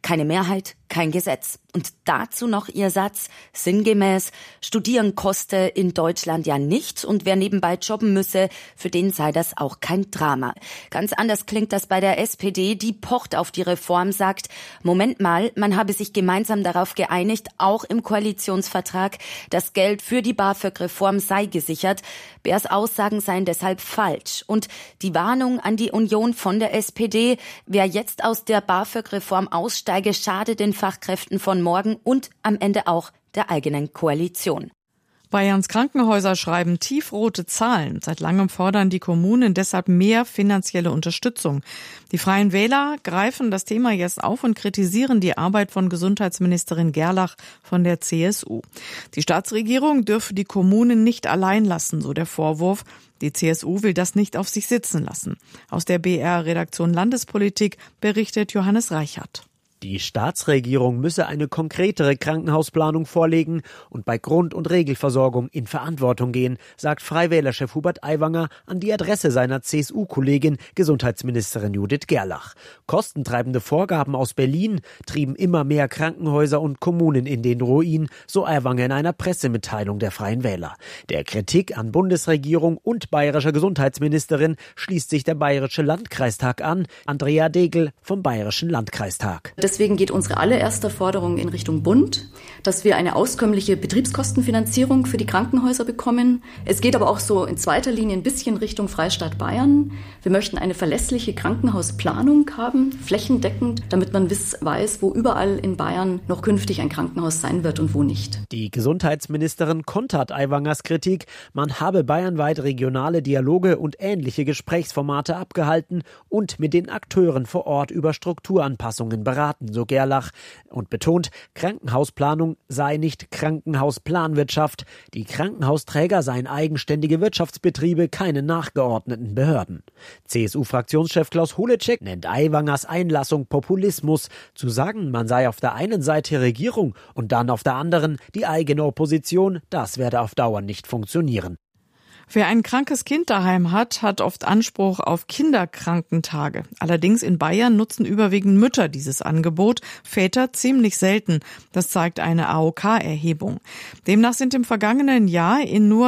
Keine Mehrheit, kein Gesetz. Und dazu noch ihr Satz, sinngemäß, studieren koste in Deutschland ja nichts und wer nebenbei jobben müsse, für den sei das auch kein Drama. Ganz anders klingt das bei der SPD, die pocht auf die Reform, sagt, Moment mal, man habe sich gemeinsam darauf geeinigt, auch im Koalitionsvertrag, das Geld für die BAföG-Reform sei gesichert. Beers Aussagen seien deshalb falsch. Und die Warnung an die Union von der SPD, wer jetzt aus der BAföG-Reform aussteige, schade den Fachkräften von morgen und am Ende auch der eigenen Koalition. Bayerns Krankenhäuser schreiben tiefrote Zahlen. Seit langem fordern die Kommunen deshalb mehr finanzielle Unterstützung. Die Freien Wähler greifen das Thema jetzt auf und kritisieren die Arbeit von Gesundheitsministerin Gerlach von der CSU. Die Staatsregierung dürfe die Kommunen nicht allein lassen, so der Vorwurf. Die CSU will das nicht auf sich sitzen lassen. Aus der BR-Redaktion Landespolitik berichtet Johannes Reichert. Die Staatsregierung müsse eine konkretere Krankenhausplanung vorlegen und bei Grund- und Regelversorgung in Verantwortung gehen, sagt Freiwählerchef Hubert Aiwanger an die Adresse seiner CSU-Kollegin Gesundheitsministerin Judith Gerlach. Kostentreibende Vorgaben aus Berlin trieben immer mehr Krankenhäuser und Kommunen in den Ruin, so Aiwanger in einer Pressemitteilung der Freien Wähler. Der Kritik an Bundesregierung und bayerischer Gesundheitsministerin schließt sich der Bayerische Landkreistag an. Andrea Degel vom Bayerischen Landkreistag. Deswegen geht unsere allererste Forderung in Richtung Bund, dass wir eine auskömmliche Betriebskostenfinanzierung für die Krankenhäuser bekommen. Es geht aber auch so in zweiter Linie ein bisschen Richtung Freistaat Bayern. Wir möchten eine verlässliche Krankenhausplanung haben, flächendeckend, damit man weiß, wo überall in Bayern noch künftig ein Krankenhaus sein wird und wo nicht. Die Gesundheitsministerin kontert Aiwangers Kritik, man habe bayernweit regionale Dialoge und ähnliche Gesprächsformate abgehalten und mit den Akteuren vor Ort über Strukturanpassungen beraten, so Gerlach, und betont, Krankenhausplanung sei nicht Krankenhausplanwirtschaft. Die Krankenhausträger seien eigenständige Wirtschaftsbetriebe, keine nachgeordneten Behörden. CSU-Fraktionschef Klaus Holecek nennt Aiwangers Einlassung Populismus. Zu sagen, man sei auf der einen Seite Regierung und dann auf der anderen die eigene Opposition, das werde auf Dauer nicht funktionieren. Wer ein krankes Kind daheim hat, hat oft Anspruch auf Kinderkrankentage. Allerdings in Bayern nutzen überwiegend Mütter dieses Angebot, Väter ziemlich selten. Das zeigt eine AOK-Erhebung. Demnach sind im vergangenen Jahr in nur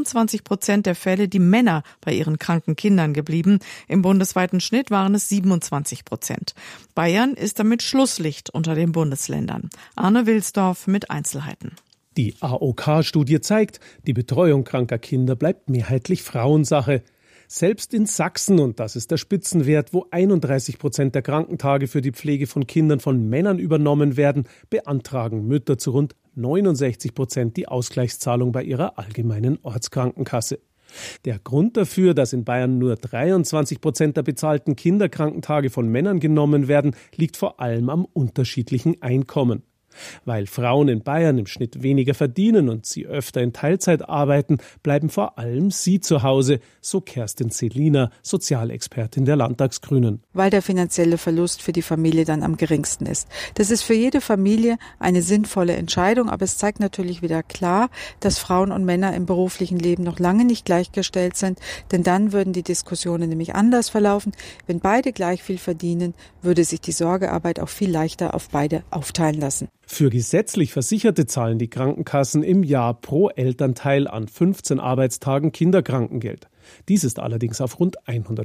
23% der Fälle die Männer bei ihren kranken Kindern geblieben. Im bundesweiten Schnitt waren es 27%. Bayern ist damit Schlusslicht unter den Bundesländern. Arne Wilsdorf mit Einzelheiten. Die AOK-Studie zeigt, die Betreuung kranker Kinder bleibt mehrheitlich Frauensache. Selbst in Sachsen, und das ist der Spitzenwert, wo 31% der Krankentage für die Pflege von Kindern von Männern übernommen werden, beantragen Mütter zu rund 69% die Ausgleichszahlung bei ihrer allgemeinen Ortskrankenkasse. Der Grund dafür, dass in Bayern nur 23% der bezahlten Kinderkrankentage von Männern genommen werden, liegt vor allem am unterschiedlichen Einkommen. Weil Frauen in Bayern im Schnitt weniger verdienen und sie öfter in Teilzeit arbeiten, bleiben vor allem sie zu Hause, so Kerstin Selina, Sozialexpertin der Landtagsgrünen. Weil der finanzielle Verlust für die Familie dann am geringsten ist. Das ist für jede Familie eine sinnvolle Entscheidung, aber es zeigt natürlich wieder klar, dass Frauen und Männer im beruflichen Leben noch lange nicht gleichgestellt sind, denn dann würden die Diskussionen nämlich anders verlaufen. Wenn beide gleich viel verdienen, würde sich die Sorgearbeit auch viel leichter auf beide aufteilen lassen. Für gesetzlich Versicherte zahlen die Krankenkassen im Jahr pro Elternteil an 15 Arbeitstagen Kinderkrankengeld. Dies ist allerdings auf rund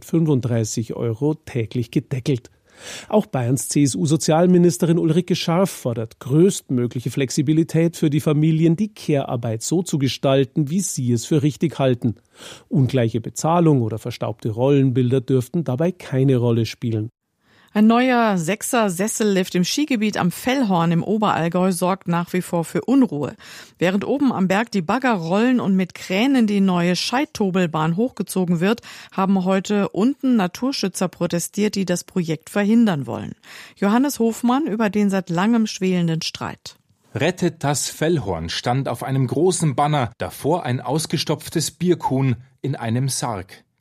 135 € täglich gedeckelt. Auch Bayerns CSU-Sozialministerin Ulrike Scharf fordert größtmögliche Flexibilität für die Familien, die Care-Arbeit so zu gestalten, wie sie es für richtig halten. Ungleiche Bezahlung oder verstaubte Rollenbilder dürften dabei keine Rolle spielen. Ein neuer 6er-Sessellift im Skigebiet am Fellhorn im Oberallgäu sorgt nach wie vor für Unruhe. Während oben am Berg die Bagger rollen und mit Kränen die neue Scheitobelbahn hochgezogen wird, haben heute unten Naturschützer protestiert, die das Projekt verhindern wollen. Johannes Hofmann über den seit langem schwelenden Streit. Rettet das Fellhorn stand auf einem großen Banner, davor ein ausgestopftes Bierkuhn in einem Sarg.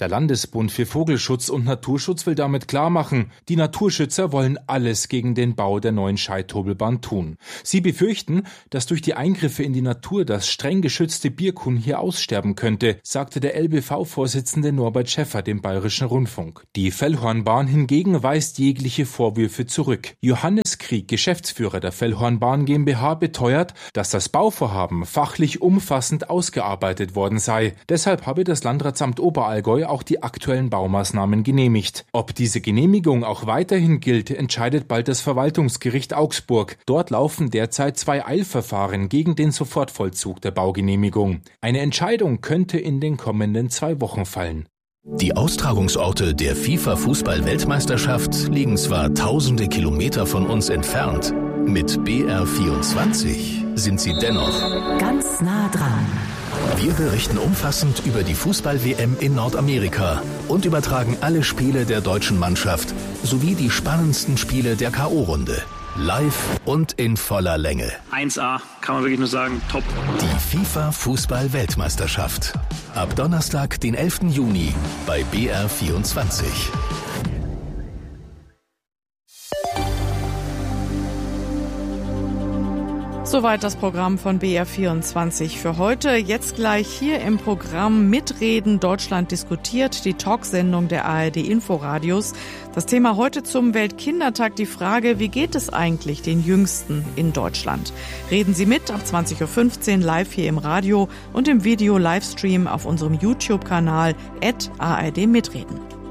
Der Landesbund für Vogelschutz und Naturschutz will damit klarmachen, die Naturschützer wollen alles gegen den Bau der neuen Scheithobelbahn tun. Sie befürchten, dass durch die Eingriffe in die Natur das streng geschützte Birkhuhn hier aussterben könnte, sagte der LBV-Vorsitzende Norbert Schäffer dem Bayerischen Rundfunk. Die Fellhornbahn hingegen weist jegliche Vorwürfe zurück. Johannes Krieg, Geschäftsführer der Fellhornbahn GmbH, beteuert, dass das Bauvorhaben fachlich umfassend ausgearbeitet worden sei. Deshalb habe das Landratsamt Oberallgäu auch die aktuellen Baumaßnahmen genehmigt. Ob diese Genehmigung auch weiterhin gilt, entscheidet bald das Verwaltungsgericht Augsburg. Dort laufen derzeit 2 Eilverfahren gegen den Sofortvollzug der Baugenehmigung. Eine Entscheidung könnte in den kommenden 2 Wochen fallen. Die Austragungsorte der FIFA-Fußball-Weltmeisterschaft liegen zwar tausende Kilometer von uns entfernt, mit BR24 sind sie dennoch ganz nah dran. Wir berichten umfassend über die Fußball-WM in Nordamerika und übertragen alle Spiele der deutschen Mannschaft sowie die spannendsten Spiele der K.O.-Runde. Live und in voller Länge. 1A, kann man wirklich nur sagen, top. Die FIFA-Fußball-Weltmeisterschaft. Ab Donnerstag, den 11. Juni bei BR24. Soweit das Programm von BR24 für heute. Jetzt gleich hier im Programm Mitreden. Deutschland diskutiert, die Talksendung der ARD Inforadios. Das Thema heute zum Weltkindertag, die Frage, wie geht es eigentlich den Jüngsten in Deutschland? Reden Sie mit ab 20.15 Uhr live hier im Radio und im Video-Livestream auf unserem YouTube-Kanal @ARD Mitreden.